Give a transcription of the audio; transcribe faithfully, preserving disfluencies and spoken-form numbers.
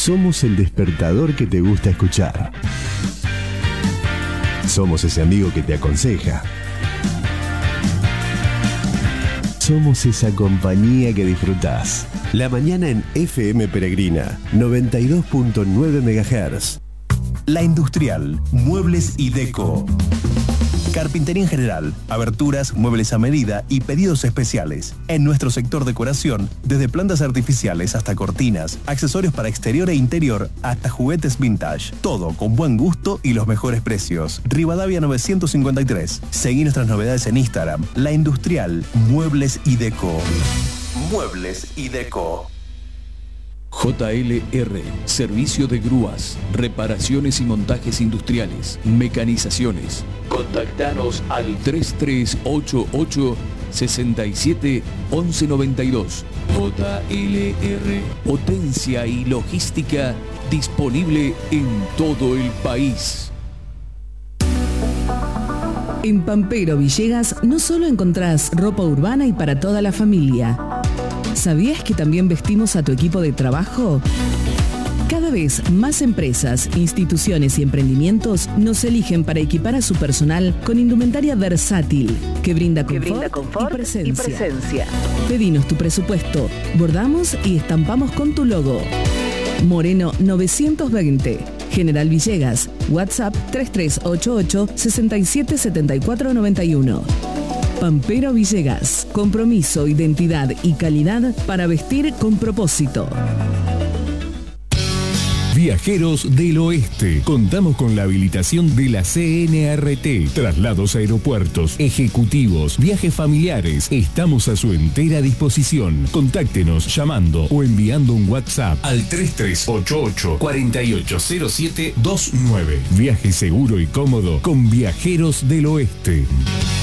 Somos el despertador que te gusta escuchar. Somos ese amigo que te aconseja. Somos esa compañía que disfrutás. La mañana en F M Peregrina, noventa y dos punto nueve megahertz. La Industrial, Muebles y Deco. Carpintería en general, aberturas, muebles a medida y pedidos especiales. En nuestro sector decoración, desde plantas artificiales hasta cortinas, accesorios para exterior e interior, hasta juguetes vintage. Todo con buen gusto y los mejores precios. Rivadavia novecientos cincuenta y tres. Seguí nuestras novedades en Instagram. La Industrial, Muebles y Deco. Muebles y Deco. J L R, servicio de grúas, reparaciones y montajes industriales, mecanizaciones. Contactanos al tres tres ocho ocho, seis siete, once noventa y dos. J L R, potencia y logística disponible en todo el país. En Pampero Villegas no solo encontrás ropa urbana y para toda la familia. ¿Sabías que también vestimos a tu equipo de trabajo? Cada vez más empresas, instituciones y emprendimientos nos eligen para equipar a su personal con indumentaria versátil que brinda confort, que brinda confort y, presencia. y presencia. Pedinos tu presupuesto, bordamos y estampamos con tu logo. Moreno novecientos veinte, General Villegas, WhatsApp tres tres ocho ocho, seis siete siete cuatro nueve uno. Pampero Villegas, compromiso, identidad y calidad para vestir con propósito. Viajeros del Oeste. Contamos con la habilitación de la C N R T. Traslados a aeropuertos, ejecutivos, viajes familiares. Estamos a su entera disposición. Contáctenos llamando o enviando un WhatsApp al tres tres ocho ocho, cuatro ocho cero siete dos nueve. Viaje seguro y cómodo con Viajeros del Oeste.